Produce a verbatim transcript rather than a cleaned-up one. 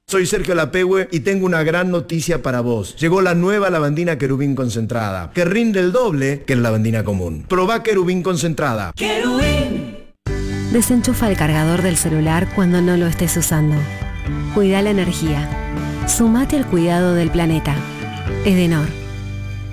Soy Sergio Lapehue y tengo una gran noticia para vos. Llegó la nueva lavandina Querubín concentrada, que rinde el doble que la lavandina común. Probá Querubín concentrada. Querubín. Desenchufa el cargador del celular cuando no lo estés usando. Cuida la energía. Sumate al cuidado del planeta. Edenor.